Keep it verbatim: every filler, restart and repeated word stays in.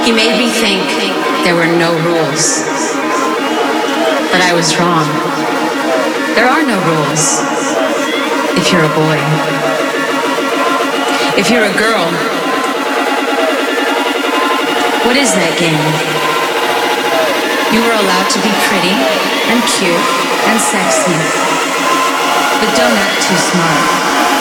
He made me think there were no rules. But I was wrong. There are no rules if you're a boy. If you're a girl, what is that game? You were allowed to be pretty and cute and sexy, but don't act too smart.